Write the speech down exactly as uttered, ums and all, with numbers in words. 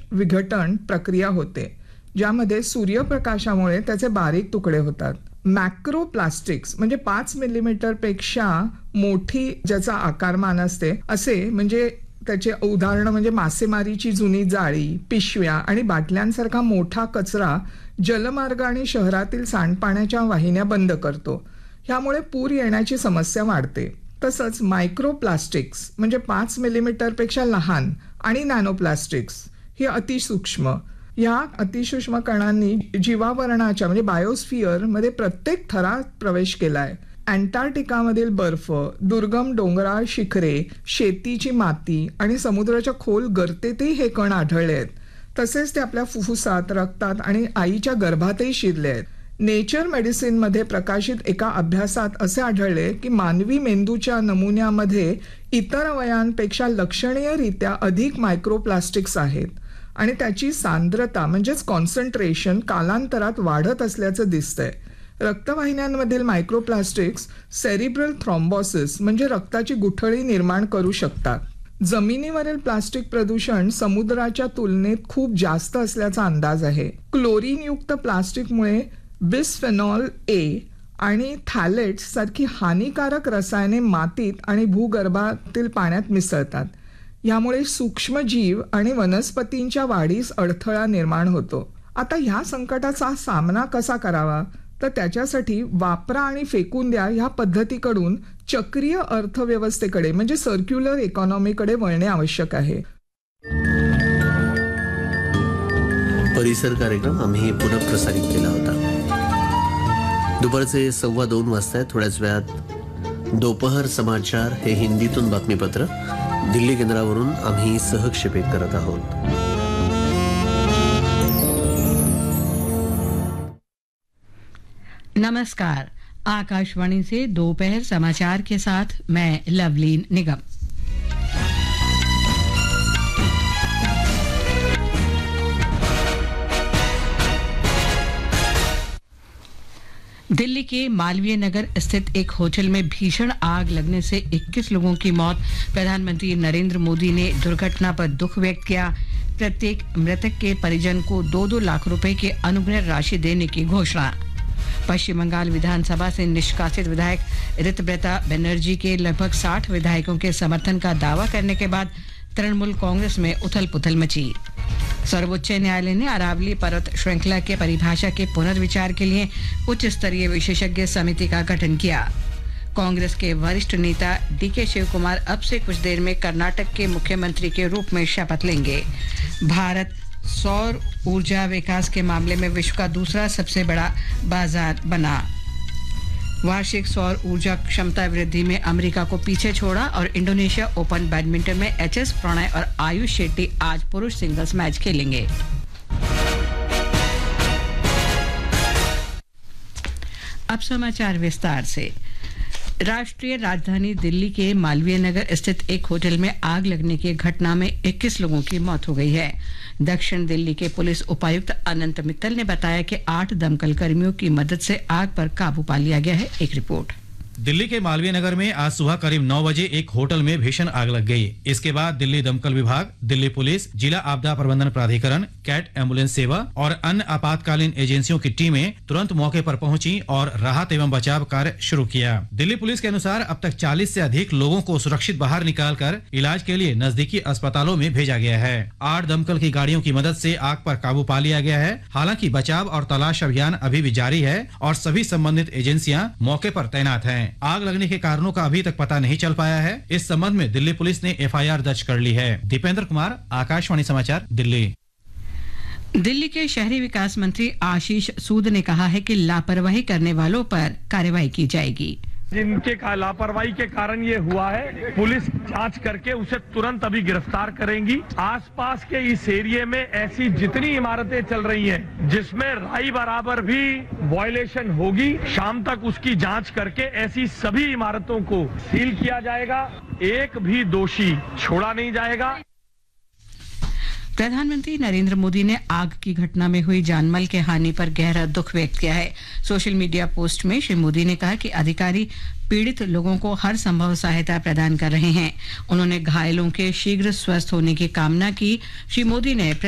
विघटन प्रक्रिया होते, ज्यामध्ये सूर्यप्रकाशामुळे त्याचे बारीक तुकडे होतात. मॅक्रो प्लास्टिक्स म्हणजे पाच मिलीमीटर पेक्षा मोठी ज्याचा आकारमान असते असे म्हणजे त्याचे उदाहरण म्हणजे मासेमारीची जुनी जाळी, पिशव्या आणि बाटल्यांसारखा मोठा कचरा जलमार्ग आणि शहरातील सांडपाण्याच्या वाहिन्या बंद करतो. ह्यामुळे पूर येण्याची समस्या वाढते. तसंच मायक्रो प्लास्टिक्स म्हणजे पाच मिलीमीटर पेक्षा लहान आणि नॅनो प्लास्टिक्स ही अतिसूक्ष्म. या अतिसूक्ष्म कणांनी जीवावरणाच्या म्हणजे बायोस्फिअर मध्ये प्रत्येक थरात प्रवेश केलाय. अँटार्क्टिकामधील बर्फ, दुर्गम डोंगराळ शिखरे, शेतीची माती आणि समुद्राच्या खोल गर्तेतही हे कण आढळले आहेत. तसेच ते आपल्या फुफ्फुसात, रक्तात आणि आईच्या गर्भातही शिरले आहेत. नेचर मेडिसिनमध्ये प्रकाशित एका अभ्यासात असे आढळले की मानवी मेंदूच्या नमुन्यामध्ये इतर अवयवांपेक्षा लक्षणीयरित्या अधिक मायक्रोप्लास्टिक्स आहेत आणि त्याची सांद्रता म्हणजेच कॉन्सन्ट्रेशन कालांतरात वाढत असल्याचं दिसतंय. रक्तवाहिन्यांमधील मायक्रोप्लास्टिक्स सेरिब्रल थ्रॉम्बोसिस म्हणजे रक्ताची गुठळी निर्माण करू शकतात. जमिनीवरील प्लास्टिक प्रदूषण समुद्राच्या तुलनेत खूप जास्त असल्याचा अंदाज आहे. क्लोरीनयुक्त प्लास्टिकमुळे बिस्फेनॉल ए आणि थॅलेट्स सारखी हानिकारक रसायने मातीत आणि भूगर्भातील पाण्यात मिसळतात. यामुळे सूक्ष्मजीव आणि वनस्पतींच्या वाढीस अडथळा निर्माण होतो. आता ह्या संकटाचा सामना कसा करावा, तर त्याच्यासाठी वापरा आणि फेकून द्या ह्या पद्धतीकडून चक्रीय अर्थव्यवस्थेकडे म्हणजे सर्क्युलर इकॉनॉमीकडे वळणे आवश्यक आहे. परिसर कार्यक्रम आम्ही पुनःप्रसारित केला होता. दुपारचे सव्वा दोन वाजता. थोड्याच वेळात दोपहर समाचार हे हिंदीतून बातमीपत्र दिल्ली केंद्रावरून आम्ही सहक्षेपित करत आहोत. नमस्कार, आकाशवाणी से दोपहर समाचार के साथ मैं लवलीन निगम। दिल्ली के मालवीय नगर स्थित एक होटल में भीषण आग लगने से इक्कीस लोगों की मौत। प्रधानमंत्री नरेंद्र मोदी ने दुर्घटना पर दुख व्यक्त किया। प्रत्येक मृतक के परिजन को दो दो लाख रुपए की अनुग्रह राशि देने की घोषणा। पश्चिम बंगाल विधानसभा से निष्कासित विधायक ऋतव्रता बनर्जी के लगभग साठ विधायकों के समर्थन का दावा करने के बाद तृणमूल कांग्रेस में उथल पुथल मची। सर्वोच्च न्यायालय ने अरावली पर्वत श्रृंखला के परिभाषा के पुनर्विचार के लिए उच्च स्तरीय विशेषज्ञ समिति का गठन किया। कांग्रेस के वरिष्ठ नेता डी के शिव कुमार अब से कुछ देर में कर्नाटक के मुख्यमंत्री के रूप में शपथ लेंगे। भारत सौर ऊर्जा विकास के मामले में विश्व का दूसरा सबसे बड़ा बाजार बना। वार्षिक सौर ऊर्जा क्षमता वृद्धि में अमेरिका को पीछे छोड़ा और इंडोनेशिया ओपन बैडमिंटन में एच एस प्रणय और आयुष शेट्टी आज पुरुष सिंगल्स मैच खेलेंगे। अब समाचार विस्तार से। राष्ट्रीय राजधानी दिल्ली के मालवीय नगर स्थित एक होटल में आग लगने की घटना में इक्कीस लोगों की मौत हो गई है। दक्षिण दिल्ली के पुलिस उपायुक्त अनंत मित्तल ने बताया कि आठ दमकल कर्मियों की मदद से आग पर काबू पा लिया गया है। एक रिपोर्ट। दिल्ली के मालवीय नगर में आज सुबह करीब नौ बजे एक होटल में भीषण आग लग गई। इसके बाद दिल्ली दमकल विभाग, दिल्ली पुलिस, जिला आपदा प्रबंधन प्राधिकरण, कैट एम्बुलेंस सेवा और अन्य आपातकालीन एजेंसियों की टीमें तुरंत मौके पर पहुंची और राहत एवं बचाव कार्य शुरू किया। दिल्ली पुलिस के अनुसार अब तक चालीस से अधिक लोगों को सुरक्षित बाहर निकालकर इलाज के लिए नजदीकी अस्पतालों में भेजा गया है। आठ दमकल की गाड़ियों की मदद से आग पर काबू पा लिया गया है। हालांकि बचाव और तलाश अभियान अभी भी जारी है और सभी संबंधित एजेंसियां मौके पर तैनात हैं। आग लगने के कारणों का अभी तक पता नहीं चल पाया है। इस संबंध में दिल्ली पुलिस ने एफ आई आर दर्ज कर ली है। दीपेंद्र कुमार, आकाशवाणी समाचार, दिल्ली। दिल्ली के शहरी विकास मंत्री आशीष सूद ने कहा है कि लापरवाही करने वालों पर कार्रवाई की जाएगी। जिनके लापरवाही के कारण ये हुआ है, पुलिस जांच करके उसे तुरंत अभी गिरफ्तार करेंगी। आसपास के इस एरिया में ऐसी जितनी इमारतें चल रही हैं, जिसमें राई बराबर भी वायलेशन होगी, शाम तक उसकी जांच करके ऐसी सभी इमारतों को सील किया जाएगा। एक भी दोषी छोड़ा नहीं जाएगा। प्रधानमंत्री नरेंद्र मोदी ने आग की घटना में हुई जानमाल के हानि पर गहरा दुख व्यक्त किया है। सोशल मीडिया पोस्ट में श्री मोदी ने कहा कि अधिकारी पीड़ित लोगों को हर संभव सहायता प्रदान कर रहे हैं। उन्होंने घायलों के शीघ्र स्वस्थ होने की कामना की। श्री मोदी ने